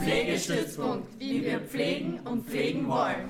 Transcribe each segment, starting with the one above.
Pflegestützpunkt, wie wir pflegen und pflegen wollen.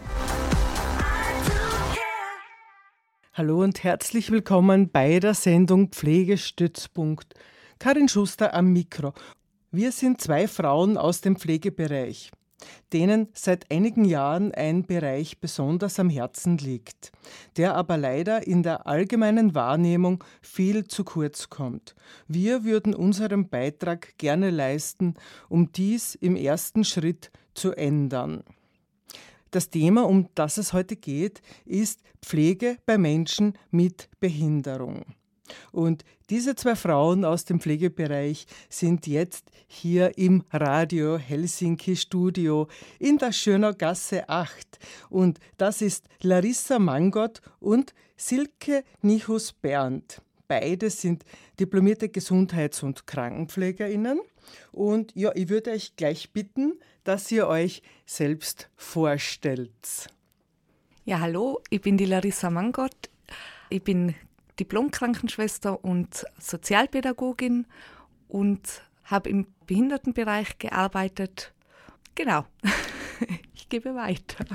Hallo und herzlich willkommen bei der Sendung Pflegestützpunkt. Karin Schuster am Mikro. Wir sind zwei Frauen aus dem Pflegebereich, denen seit einigen Jahren ein Bereich besonders am Herzen liegt, der aber leider in der allgemeinen Wahrnehmung viel zu kurz kommt. Wir würden unseren Beitrag gerne leisten, um dies im ersten Schritt zu ändern. Das Thema, um das es heute geht, ist Pflege bei Menschen mit Behinderung. Und diese zwei Frauen aus dem Pflegebereich sind jetzt hier im Radio Helsinki Studio in der Schönaugasse 8. Und das ist Larissa Mangot und Silke Nichus-Berndt. Beide sind diplomierte Gesundheits- und KrankenpflegerInnen. Und ja, ich würde euch gleich bitten, dass ihr euch selbst vorstellt. Ja, hallo, ich bin die Larissa Mangot. Ich bin Diplom-Krankenschwester und Sozialpädagogin und habe im Behindertenbereich gearbeitet. Genau, ich gebe weiter.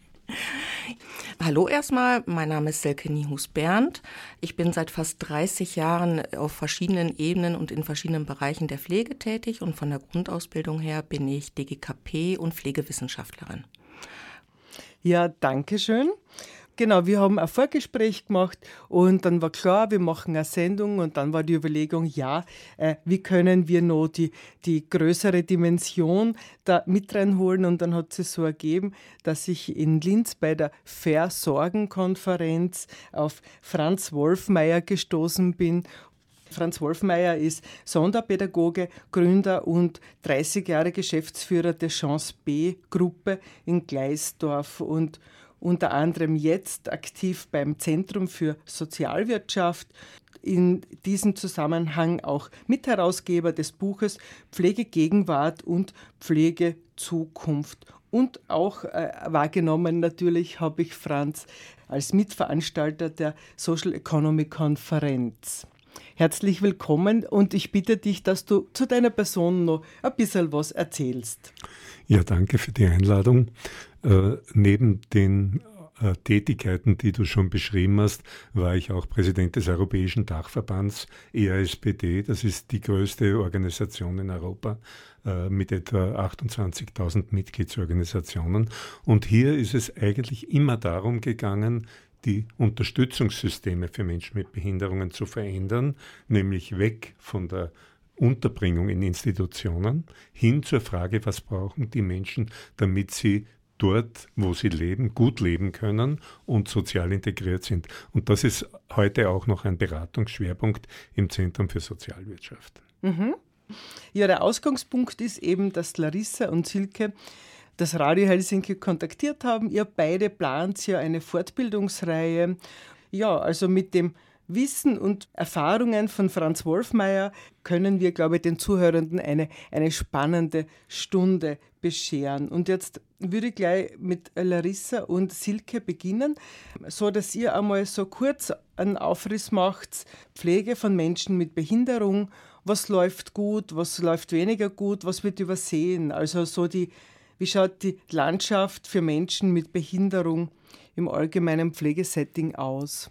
Hallo erstmal, mein Name ist Silke Nichus-Berndt. Ich bin seit fast 30 Jahren auf verschiedenen Ebenen und in verschiedenen Bereichen der Pflege tätig und von der Grundausbildung her bin ich DGKP und Pflegewissenschaftlerin. Ja, danke schön. Genau, wir haben ein Vorgespräch gemacht und dann war klar, wir machen eine Sendung und dann war die Überlegung, wie können wir noch die größere Dimension da mit reinholen und dann hat es so ergeben, dass ich in Linz bei der Versorgen-Konferenz auf Franz Wolfmeier gestoßen bin. Franz Wolfmeier ist Sonderpädagoge, Gründer und 30 Jahre Geschäftsführer der Chance B-Gruppe in Gleisdorf und unter anderem jetzt aktiv beim Zentrum für Sozialwirtschaft, in diesem Zusammenhang auch Mitherausgeber des Buches Pflegegegenwart und Pflegezukunft. Und auch wahrgenommen natürlich habe ich Franz als Mitveranstalter der Social Economy Konferenz. Herzlich willkommen und ich bitte dich, dass du zu deiner Person noch ein bisschen was erzählst. Ja, danke für die Einladung. Neben den Tätigkeiten, die du schon beschrieben hast, war ich auch Präsident des Europäischen Dachverbands EASPD. Das ist die größte Organisation in Europa mit etwa 28.000 Mitgliedsorganisationen. Und hier ist es eigentlich immer darum gegangen, die Unterstützungssysteme für Menschen mit Behinderungen zu verändern, nämlich weg von der Unterbringung in Institutionen hin zur Frage, was brauchen die Menschen, damit sie dort, wo sie leben, gut leben können und sozial integriert sind. Und das ist heute auch noch ein Beratungsschwerpunkt im Zentrum für Sozialwirtschaft. Mhm. Ja, der Ausgangspunkt ist eben, dass Larissa und Silke das Radio Helsinki kontaktiert haben. Ihr beide plant ja eine Fortbildungsreihe. Ja, also mit dem Wissen und Erfahrungen von Franz Wolfmeier können wir, glaube ich, den Zuhörenden eine spannende Stunde bescheren. Und jetzt würde ich gleich mit Larissa und Silke beginnen, so dass ihr einmal so kurz einen Aufriss macht, Pflege von Menschen mit Behinderung, was läuft gut, was läuft weniger gut, was wird übersehen, also so wie schaut die Landschaft für Menschen mit Behinderung im allgemeinen Pflegesetting aus?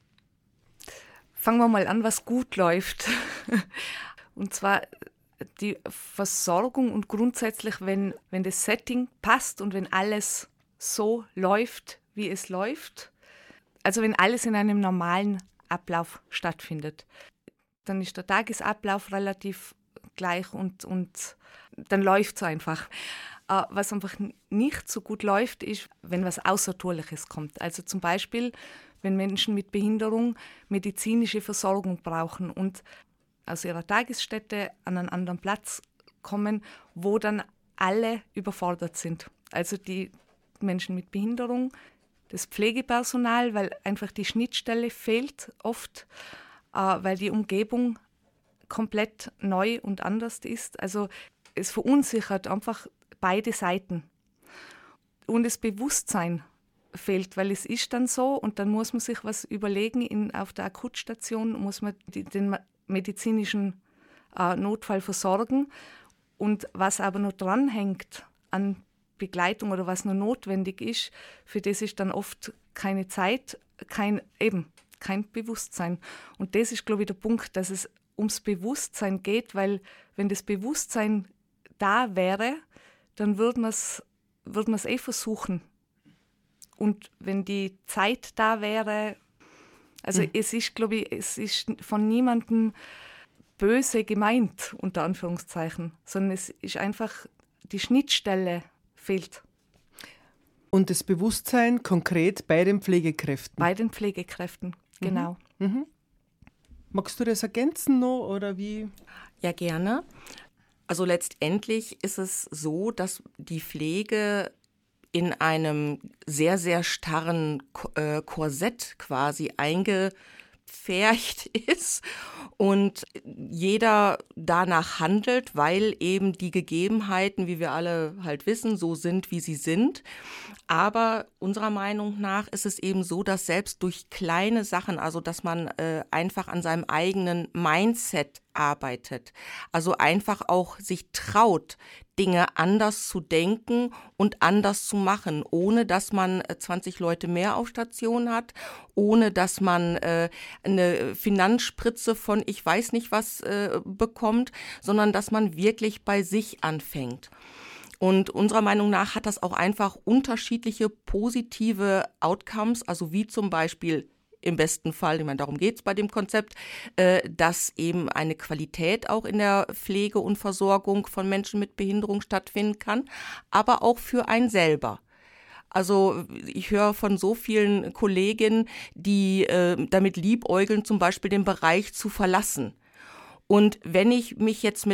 Fangen wir mal an, was gut läuft. Und zwar die Versorgung und grundsätzlich, wenn das Setting passt und wenn alles so läuft, wie es läuft, also wenn alles in einem normalen Ablauf stattfindet, dann ist der Tagesablauf relativ gleich und dann läuft es einfach. Was einfach nicht so gut läuft, ist, wenn was Außertourliches kommt. Also zum Beispiel, wenn Menschen mit Behinderung medizinische Versorgung brauchen und aus ihrer Tagesstätte an einen anderen Platz kommen, wo dann alle überfordert sind. Also die Menschen mit Behinderung, das Pflegepersonal, weil einfach die Schnittstelle fehlt oft, weil die Umgebung komplett neu und anders ist. Also es verunsichert einfach beide Seiten. Und das Bewusstsein fehlt, weil es ist dann so und dann muss man sich was überlegen. Auf der Akutstation muss man den medizinischen Notfall versorgen Und was aber noch dranhängt an Begleitung oder was noch notwendig ist, für das ist dann oft keine Zeit, kein Bewusstsein. Und das ist, glaube ich, der Punkt, dass es ums Bewusstsein geht, weil wenn das Bewusstsein da wäre, dann würde man es versuchen. Und wenn die Zeit da wäre, also es ist, glaube ich, es ist von niemandem böse gemeint, unter Anführungszeichen, sondern es ist einfach, die Schnittstelle fehlt. Und das Bewusstsein konkret bei den Pflegekräften? Bei den Pflegekräften, genau. Mhm. Magst du das ergänzen noch oder wie? Ja, gerne. Also letztendlich ist es so, dass die Pflege in einem sehr, sehr starren Korsett quasi eingepfercht ist und jeder danach handelt, weil eben die Gegebenheiten, wie wir alle halt wissen, so sind, wie sie sind. Aber unserer Meinung nach ist es eben so, dass selbst durch kleine Sachen, also dass man einfach an seinem eigenen Mindset arbeitet, also einfach auch sich traut, Dinge anders zu denken und anders zu machen, ohne dass man 20 Leute mehr auf Station hat, ohne dass man eine Finanzspritze von ich weiß nicht was bekommt, sondern dass man wirklich bei sich anfängt. Und unserer Meinung nach hat das auch einfach unterschiedliche positive Outcomes, also wie zum Beispiel im besten Fall, ich meine, darum geht es bei dem Konzept, dass eben eine Qualität auch in der Pflege und Versorgung von Menschen mit Behinderung stattfinden kann, aber auch für einen selber. Also ich höre von so vielen Kolleginnen, die damit liebäugeln, zum Beispiel den Bereich zu verlassen. Und wenn ich mich jetzt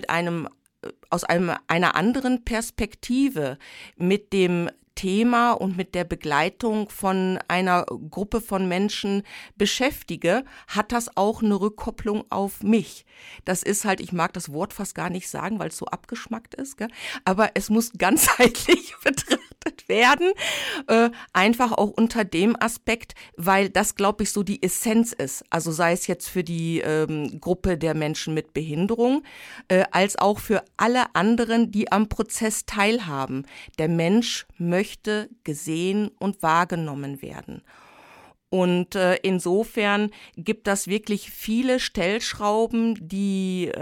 aus einer anderen Perspektive mit dem Thema und mit der Begleitung von einer Gruppe von Menschen beschäftige, hat das auch eine Rückkopplung auf mich. Das ist halt, ich mag das Wort fast gar nicht sagen, weil es so abgeschmackt ist, gell? Aber es muss ganzheitlich betrachtet werden, einfach auch unter dem Aspekt, weil das, glaube ich, so die Essenz ist. Also sei es jetzt für die Gruppe der Menschen mit Behinderung, als auch für alle anderen, die am Prozess teilhaben. Der Mensch möchte gesehen und wahrgenommen werden. Und insofern gibt das wirklich viele Stellschrauben, die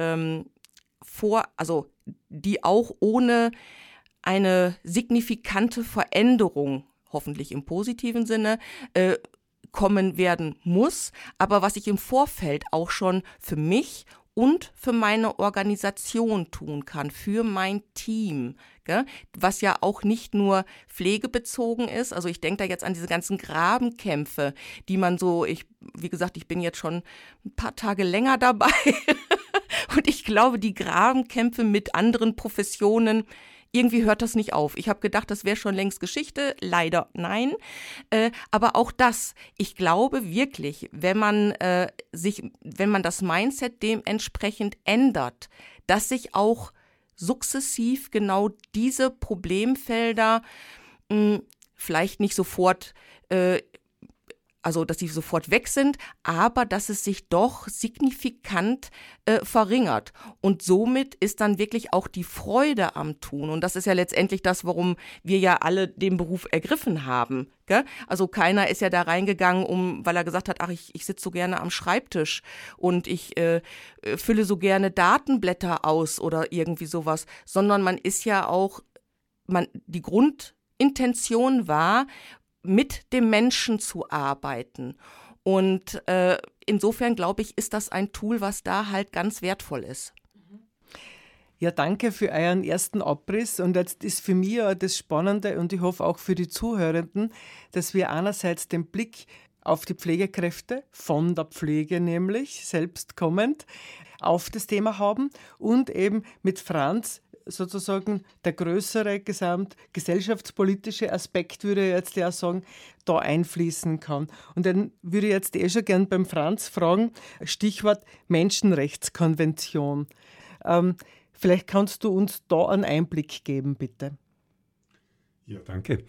die auch ohne eine signifikante Veränderung, hoffentlich im positiven Sinne, kommen werden muss, aber was ich im Vorfeld auch schon für mich und für meine Organisation tun kann, für mein Team, gell? Was ja auch nicht nur pflegebezogen ist. Also ich denke da jetzt an diese ganzen Grabenkämpfe, die man so, wie gesagt, ich bin jetzt schon ein paar Tage länger dabei und ich glaube, die Grabenkämpfe mit anderen Professionen, irgendwie hört das nicht auf. Ich habe gedacht, das wäre schon längst Geschichte. Leider nein. Aber auch das, ich glaube wirklich, wenn man das Mindset dementsprechend ändert, dass sich auch sukzessiv genau diese Problemfelder vielleicht nicht sofort dass sie sofort weg sind, aber dass es sich doch signifikant verringert. Und somit ist dann wirklich auch die Freude am Tun. Und das ist ja letztendlich das, warum wir ja alle den Beruf ergriffen haben. Gell? Also keiner ist ja da reingegangen, weil er gesagt hat, ach, ich sitze so gerne am Schreibtisch und ich fülle so gerne Datenblätter aus oder irgendwie sowas. Sondern man ist ja auch, die Grundintention war, mit dem Menschen zu arbeiten. Und insofern, glaube ich, ist das ein Tool, was da halt ganz wertvoll ist. Ja, danke für euren ersten Abriss. Und jetzt ist für mich ja das Spannende und ich hoffe auch für die Zuhörenden, dass wir einerseits den Blick auf die Pflegekräfte, von der Pflege nämlich, selbst kommend, auf das Thema haben und eben mit Franz sozusagen der größere gesellschaftspolitische Aspekt, würde ich jetzt ja sagen, da einfließen kann. Und dann würde ich jetzt schon gern beim Franz fragen, Stichwort Menschenrechtskonvention. Vielleicht kannst du uns da einen Einblick geben, bitte. Ja, danke.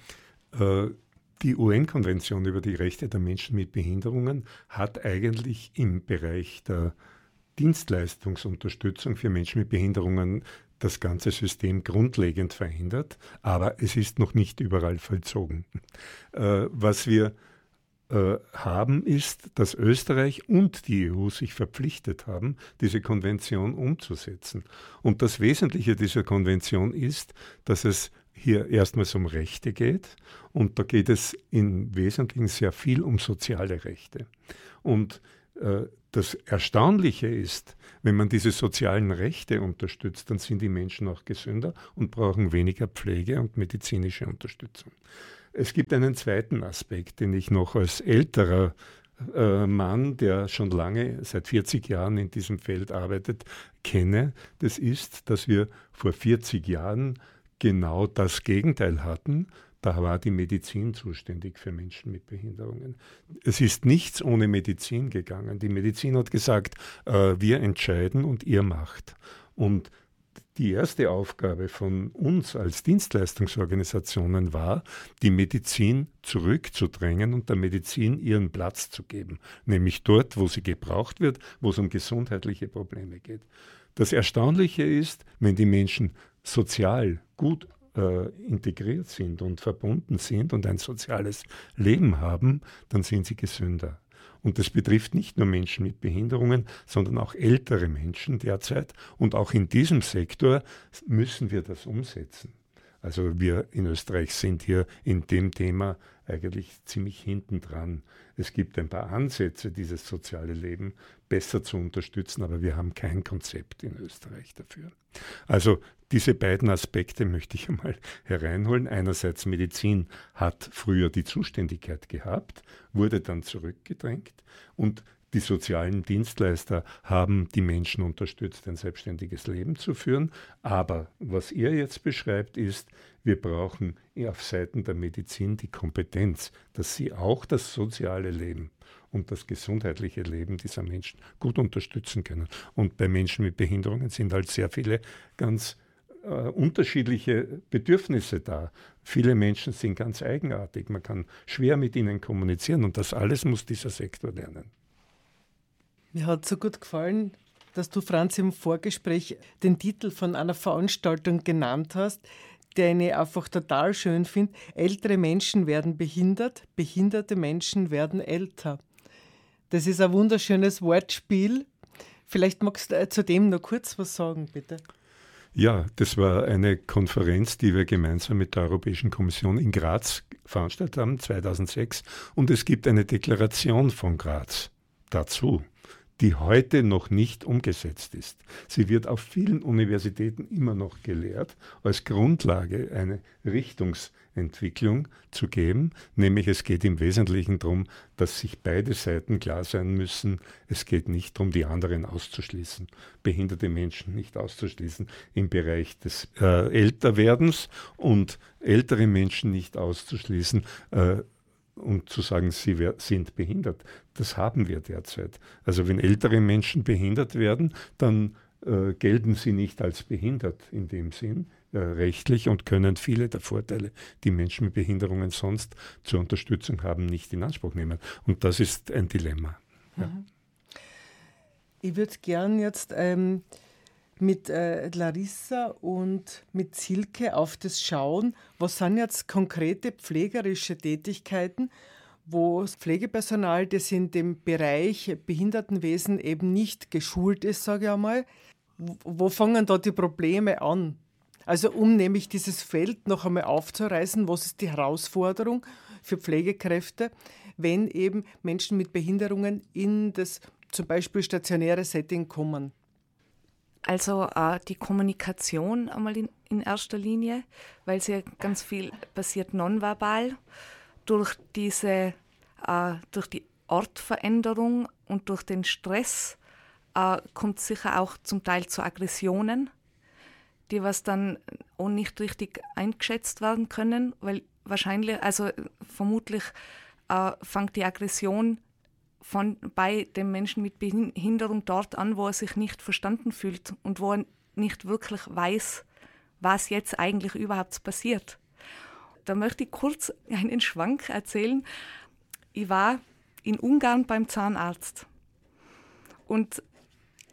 Die UN-Konvention über die Rechte der Menschen mit Behinderungen hat eigentlich im Bereich der Dienstleistungsunterstützung für Menschen mit Behinderungen das ganze System grundlegend verändert, aber es ist noch nicht überall vollzogen. Was wir haben, ist, dass Österreich und die EU sich verpflichtet haben, diese Konvention umzusetzen. Und das Wesentliche dieser Konvention ist, dass es hier erstmals um Rechte geht und da geht es im Wesentlichen sehr viel um soziale Rechte. Und das Erstaunliche ist, wenn man diese sozialen Rechte unterstützt, dann sind die Menschen auch gesünder und brauchen weniger Pflege und medizinische Unterstützung. Es gibt einen zweiten Aspekt, den ich noch als älterer Mann, der schon lange, seit 40 Jahren in diesem Feld arbeitet, kenne. Das ist, dass wir vor 40 Jahren genau das Gegenteil hatten. Da war die Medizin zuständig für Menschen mit Behinderungen. Es ist nichts ohne Medizin gegangen. Die Medizin hat gesagt, wir entscheiden und ihr macht. Und die erste Aufgabe von uns als Dienstleistungsorganisationen war, die Medizin zurückzudrängen und der Medizin ihren Platz zu geben, nämlich dort, wo sie gebraucht wird, wo es um gesundheitliche Probleme geht. Das Erstaunliche ist, wenn die Menschen sozial gut integriert sind und verbunden sind und ein soziales Leben haben, dann sind sie gesünder. Und das betrifft nicht nur Menschen mit Behinderungen, sondern auch ältere Menschen derzeit. Und auch in diesem Sektor müssen wir das umsetzen. Also wir in Österreich sind hier in dem Thema eigentlich ziemlich hinten dran. Es gibt ein paar Ansätze, dieses soziale Leben besser zu unterstützen, aber wir haben kein Konzept in Österreich dafür. Also diese beiden Aspekte möchte ich einmal hereinholen. Einerseits Medizin hat früher die Zuständigkeit gehabt, wurde dann zurückgedrängt und die sozialen Dienstleister haben die Menschen unterstützt, ein selbstständiges Leben zu führen. Aber was ihr jetzt beschreibt, ist, wir brauchen auf Seiten der Medizin die Kompetenz, dass sie auch das soziale Leben und das gesundheitliche Leben dieser Menschen gut unterstützen können. Und bei Menschen mit Behinderungen sind halt sehr viele ganz unterschiedliche Bedürfnisse da. Viele Menschen sind ganz eigenartig. Man kann schwer mit ihnen kommunizieren und das alles muss dieser Sektor lernen. Mir hat so gut gefallen, dass du, Franz, im Vorgespräch den Titel von einer Veranstaltung genannt hast, den ich einfach total schön finde. Ältere Menschen werden behindert, behinderte Menschen werden älter. Das ist ein wunderschönes Wortspiel. Vielleicht magst du zu dem noch kurz was sagen, bitte. Ja, das war eine Konferenz, die wir gemeinsam mit der Europäischen Kommission in Graz veranstaltet haben, 2006. Und es gibt eine Deklaration von Graz dazu, die heute noch nicht umgesetzt ist. Sie wird auf vielen Universitäten immer noch gelehrt, als Grundlage eine Richtungsentwicklung zu geben, nämlich es geht im Wesentlichen darum, dass sich beide Seiten klar sein müssen, es geht nicht darum, die anderen auszuschließen, behinderte Menschen nicht auszuschließen im Bereich des Älterwerdens und ältere Menschen nicht auszuschließen, und zu sagen, sie sind behindert. Das haben wir derzeit. Also wenn ältere Menschen behindert werden, dann gelten sie nicht als behindert in dem Sinn, rechtlich, und können viele der Vorteile, die Menschen mit Behinderungen sonst zur Unterstützung haben, nicht in Anspruch nehmen. Und das ist ein Dilemma. Ja. Ich würde gern jetzt mit Larissa und mit Silke auf das schauen, was sind jetzt konkrete pflegerische Tätigkeiten, wo das Pflegepersonal, das in dem Bereich Behindertenwesen eben nicht geschult ist, sage ich einmal, wo fangen da die Probleme an? Also um nämlich dieses Feld noch einmal aufzureißen, was ist die Herausforderung für Pflegekräfte, wenn eben Menschen mit Behinderungen in das zum Beispiel stationäre Setting kommen? Also die Kommunikation einmal in erster Linie, weil sehr ganz viel passiert nonverbal. Durch die Ortveränderung und durch den Stress kommt es sicher auch zum Teil zu Aggressionen, die was dann auch nicht richtig eingeschätzt werden können, weil vermutlich fängt die Aggression bei dem Menschen mit Behinderung dort an, wo er sich nicht verstanden fühlt und wo er nicht wirklich weiß, was jetzt eigentlich überhaupt passiert. Da möchte ich kurz einen Schwank erzählen. Ich war in Ungarn beim Zahnarzt und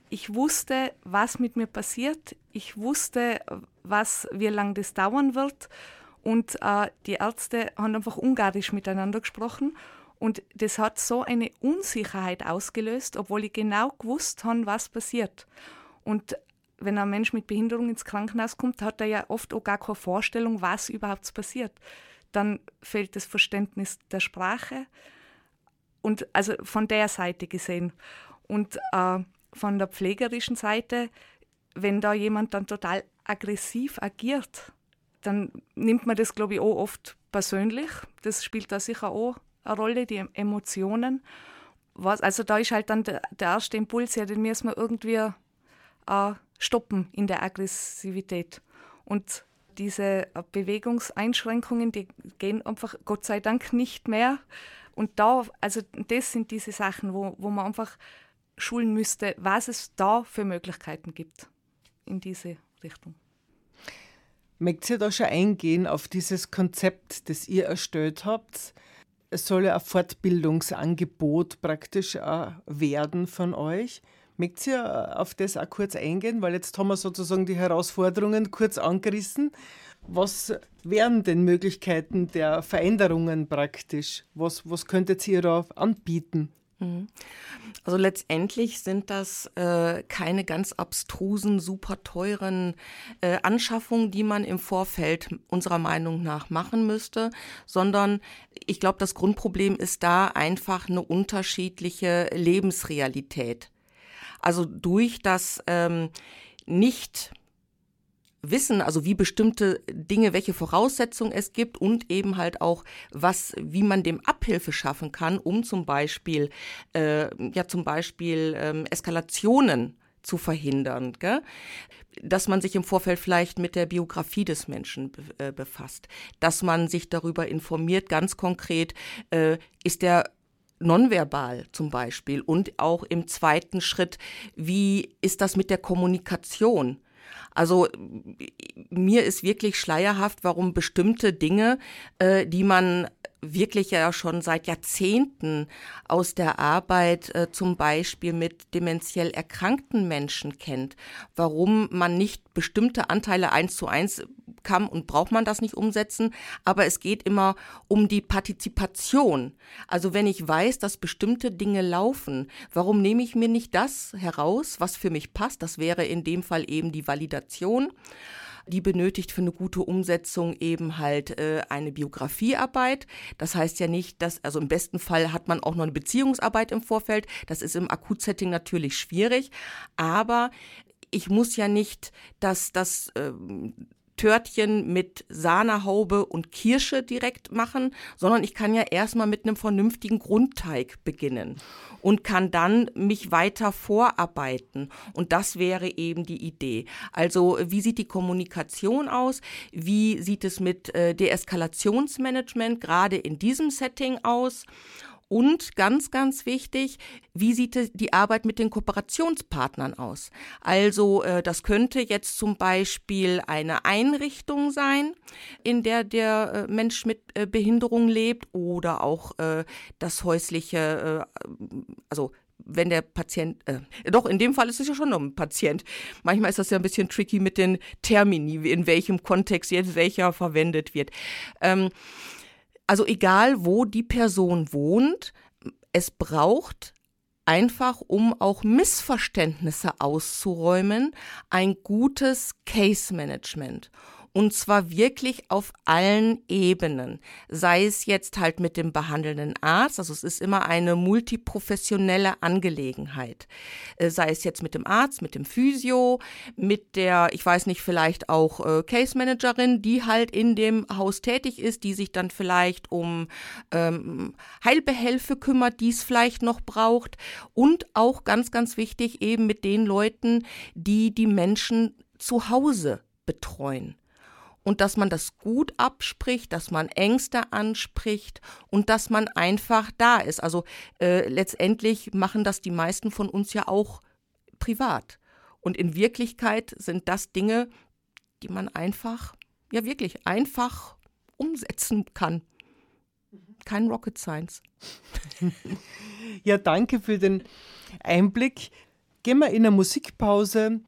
ich wusste, was mit mir passiert. Ich wusste, wie lange das dauern wird. Und die Ärzte haben einfach Ungarisch miteinander gesprochen. Und das hat so eine Unsicherheit ausgelöst, obwohl ich genau gewusst habe, was passiert. Und wenn ein Mensch mit Behinderung ins Krankenhaus kommt, hat er ja oft auch gar keine Vorstellung, was überhaupt passiert. Dann fehlt das Verständnis der Sprache. Und also von der Seite gesehen. Und von der pflegerischen Seite, wenn da jemand dann total aggressiv agiert, dann nimmt man das, glaube ich, auch oft persönlich. Das spielt da sicher auch eine Rolle, die Emotionen. Also da ist halt dann der erste Impuls, ja, den müssen wir irgendwie stoppen in der Aggressivität. Und diese Bewegungseinschränkungen, die gehen einfach Gott sei Dank nicht mehr. Und das sind diese Sachen, wo man einfach schulen müsste, was es da für Möglichkeiten gibt in diese Richtung. Möchtet ihr da schon eingehen auf dieses Konzept, das ihr erstellt habt? Es soll ja ein Fortbildungsangebot praktisch werden von euch. Möchtet ihr auf das auch kurz eingehen? Weil jetzt haben wir sozusagen die Herausforderungen kurz angerissen. Was wären denn Möglichkeiten der Veränderungen praktisch? Was könntet ihr da anbieten? Also letztendlich sind das keine ganz abstrusen, super teuren Anschaffungen, die man im Vorfeld unserer Meinung nach machen müsste, sondern ich glaube, das Grundproblem ist da einfach eine unterschiedliche Lebensrealität. Also durch das nicht wissen, also wie bestimmte Dinge, welche Voraussetzungen es gibt und eben halt auch, wie man dem Abhilfe schaffen kann, um zum Beispiel Eskalationen zu verhindern, gell? Dass man sich im Vorfeld vielleicht mit der Biografie des Menschen befasst, dass man sich darüber informiert, ganz konkret, ist der nonverbal zum Beispiel und auch im zweiten Schritt, wie ist das mit der Kommunikation? Also mir ist wirklich schleierhaft, warum bestimmte Dinge, die man wirklich ja schon seit Jahrzehnten aus der Arbeit zum Beispiel mit dementiell erkrankten Menschen kennt, warum man nicht bestimmte Anteile 1:1 kann und braucht man das nicht umsetzen, aber es geht immer um die Partizipation. Also wenn ich weiß, dass bestimmte Dinge laufen, warum nehme ich mir nicht das heraus, was für mich passt? Das wäre in dem Fall eben die Validation. Die benötigt für eine gute Umsetzung eben halt eine Biografiearbeit. Das heißt ja nicht, also im besten Fall hat man auch noch eine Beziehungsarbeit im Vorfeld. Das ist im Akutsetting natürlich schwierig. Aber ich muss ja nicht das Törtchen mit Sahnehaube und Kirsche direkt machen, sondern ich kann ja erstmal mit einem vernünftigen Grundteig beginnen und kann dann mich weiter vorarbeiten. Und das wäre eben die Idee. Also wie sieht die Kommunikation aus? Wie sieht es mit Deeskalationsmanagement gerade in diesem Setting aus? Und ganz, ganz wichtig, wie sieht die Arbeit mit den Kooperationspartnern aus? Also das könnte jetzt zum Beispiel eine Einrichtung sein, in der Mensch mit Behinderung lebt oder auch das häusliche, also wenn der Patient, doch in dem Fall ist es ja schon noch ein Patient. Manchmal ist das ja ein bisschen tricky mit den Termini, in welchem Kontext jetzt welcher verwendet wird. Also egal, wo die Person wohnt, es braucht einfach, um auch Missverständnisse auszuräumen, ein gutes Case-Management. Und zwar wirklich auf allen Ebenen. Sei es jetzt halt mit dem behandelnden Arzt, also es ist immer eine multiprofessionelle Angelegenheit. Sei es jetzt mit dem Arzt, mit dem Physio, mit der, ich weiß nicht, vielleicht auch Case-Managerin, die halt in dem Haus tätig ist, die sich dann vielleicht um Heilbehelfe kümmert, die es vielleicht noch braucht. Und auch ganz, ganz wichtig eben mit den Leuten, die die Menschen zu Hause betreuen. Und dass man das gut abspricht, dass man Ängste anspricht und dass man einfach da ist. Also letztendlich machen das die meisten von uns ja auch privat. Und in Wirklichkeit sind das Dinge, die man einfach, ja wirklich einfach umsetzen kann. Kein Rocket Science. Ja, danke für den Einblick. Gehen wir in eine Musikpause